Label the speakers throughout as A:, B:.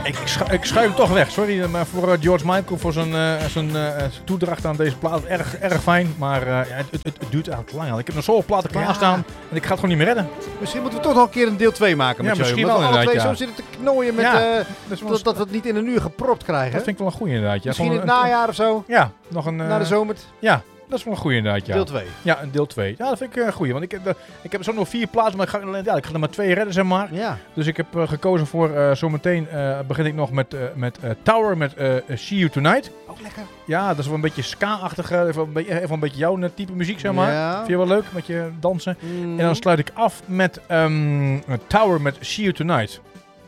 A: Ik schuif hem toch weg, sorry. Maar voor George Michael, voor zijn toedracht aan deze plaat, erg fijn. Maar het duurt eigenlijk te lang. Ik heb nog zoveel platen klaarstaan en ik ga het gewoon niet meer redden.
B: Misschien moeten we toch nog een keer een deel 2 maken met
A: misschien
B: wel.
A: alle
B: twee zo zitten te knooien met dat we het niet in een uur gepropt krijgen.
A: Dat vind ik wel een goeie inderdaad. Ja.
B: Misschien in het najaar of zo?
A: Ja, nog een...
B: Na de zomer?
A: Ja. Dat is wel een goeie inderdaad, ja.
B: Deel 2.
A: Ja, een deel 2. Ja, dat vind ik een goeie. Want ik heb zo nog 4 plaatsen, maar ik ga er maar 2 redden, zeg maar.
B: Ja.
A: Dus ik heb gekozen voor zometeen begin ik nog met Tower, met See You Tonight.
B: Ook lekker.
A: Ja, dat is wel een beetje ska-achtige, even een beetje jouw type muziek, zeg maar.
B: Ja.
A: Vind je wel leuk, met je dansen. En dan sluit ik af met Tower, met See You Tonight.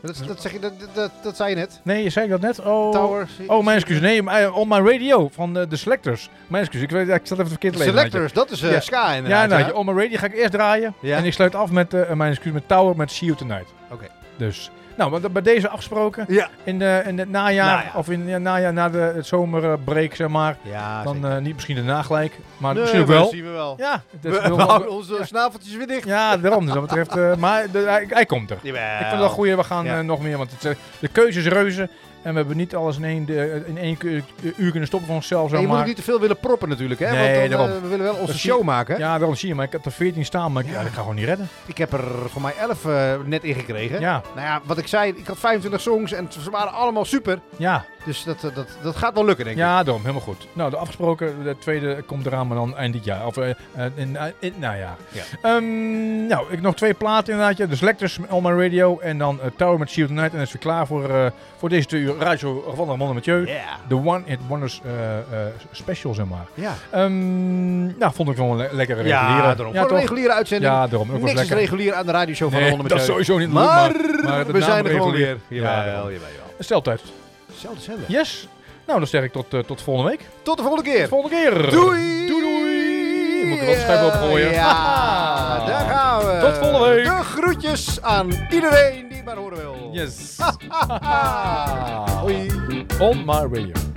B: Dat zei je net.
A: Nee, zei ik dat net? Oh,
B: Tower.
A: Mijn excuus. Nee, On My Radio van de Selectors. Mijn excuus. Ik zat even verkeerd te lezen.
B: Selectors, dat is ska inderdaad.
A: Ja, nou, On My Radio ga ik eerst draaien. Ja. En ik sluit af met mijn excuus met Tower met See You Tonight.
B: Oké.
A: Dus, nou, bij deze afgesproken. Ja. In het najaar, of in het najaar na de zomerbreak, zeg maar.
B: Ja,
A: dan niet misschien daarna gelijk, maar misschien ook wel.
B: Dat zien we wel.
A: Ja.
B: We houden onze snaveltjes weer dicht.
A: Ja, daarom. Dus dat betreft, maar hij komt er.
B: Jawel.
A: Ik vind het wel goed. We gaan nog meer, want de keuze is reuze. En we hebben niet alles in één uur kunnen stoppen van onszelf.
B: Je moet ook niet te veel willen proppen natuurlijk. Hè?
A: Nee,
B: want we willen wel onze show maken.
A: Ja, daarom zie je. Maar ik heb er 14 staan, maar ik ga gewoon niet redden.
B: Ik heb er voor mij 11 net in gekregen.
A: Ja.
B: Nou ja, wat ik zei, ik had 25 songs en ze waren allemaal super.
A: Ja.
B: Dus dat gaat wel lukken, denk ik.
A: Ja, daarom. Helemaal goed. Nou, de afgesproken, de tweede komt eraan, maar dan eind dit jaar. Of in het najaar. Ja. Nou, ik nog 2 platen inderdaad. De Selectors on my radio en dan Tower met See You Tonight. En dan is weer klaar voor deze 2 uur Radio van Ramon en Mathieu.
B: Yeah.
A: De One Hit Wonders special, zeg maar.
B: Ja.
A: Nou, vond ik wel een lekkere reguliere.
B: Ja, daarom. Voor een reguliere uitzending.
A: Ja, daarom. Ook
B: niks is regulier aan de radioshow van Ramon en Mathieu.
A: Dat is sowieso niet leuk,
B: maar we zijn er gewoon weer.
A: Jawel. Steltijd.
B: Zelfde zender.
A: Yes. Nou, dan zeg ik tot volgende week.
B: Tot de volgende keer.
A: Tot de volgende keer.
B: Doei.
A: Doei. Moet ik er schijf opgooien.
B: Ja, daar gaan we.
A: Tot volgende week.
B: De groetjes aan iedereen die maar horen wil.
A: Yes.
B: Hoi.
A: On my radio.